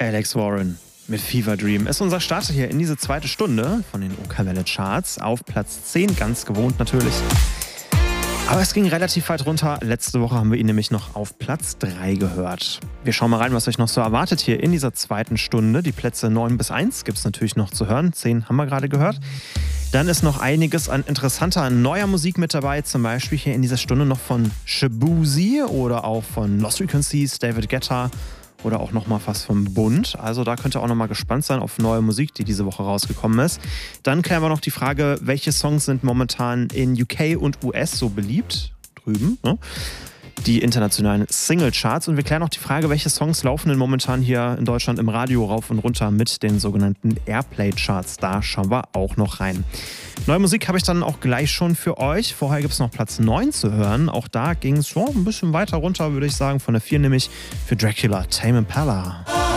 Alex Warren mit Fever Dream ist unser Starter hier in diese zweite Stunde von den OK-Welle Charts. Auf Platz 10, ganz gewohnt natürlich. Aber es ging relativ weit runter. Letzte Woche haben wir ihn nämlich noch auf Platz 3 gehört. Wir schauen mal rein, was euch noch so erwartet hier in dieser zweiten Stunde. Die Plätze 9 bis 1 gibt es natürlich noch zu hören. 10 haben wir gerade gehört. Dann ist noch einiges an interessanter neuer Musik mit dabei. Zum Beispiel hier in dieser Stunde noch von Shaboozey oder auch von Lost Frequencies, David Guetta oder auch nochmal was vom Bund. Also da könnt ihr auch nochmal gespannt sein auf neue Musik, die diese Woche rausgekommen ist. Dann klären wir noch die Frage, welche Songs sind momentan in UK und US so beliebt? Drüben, ne? Die internationalen Single-Charts. Und wir klären auch die Frage, welche Songs laufen denn momentan hier in Deutschland im Radio rauf und runter mit den sogenannten Airplay-Charts. Da schauen wir auch noch rein. Neue Musik habe ich dann auch gleich schon für euch. Vorher gibt es noch Platz 9 zu hören. Auch da ging es schon ein bisschen weiter runter, würde ich sagen. Von der 4 nämlich für Dracula, Tame Impala.